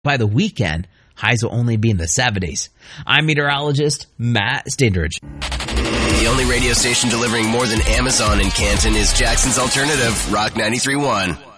By the weekend, highs will only be in the 70s. I'm meteorologist Matt Standridge. The only radio station delivering more than Amazon in Canton is Jackson's Alternative, Rock 93.1.